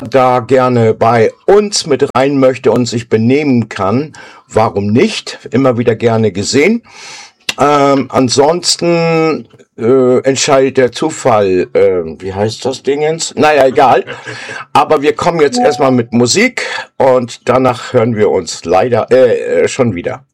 da gerne bei uns mit rein möchte und sich benehmen kann, warum nicht? Immer wieder gerne gesehen. Ansonsten entscheidet der Zufall, wie heißt das Dingens? Naja, egal. Aber wir kommen jetzt erstmal mit Musik und danach hören wir uns leider schon wieder.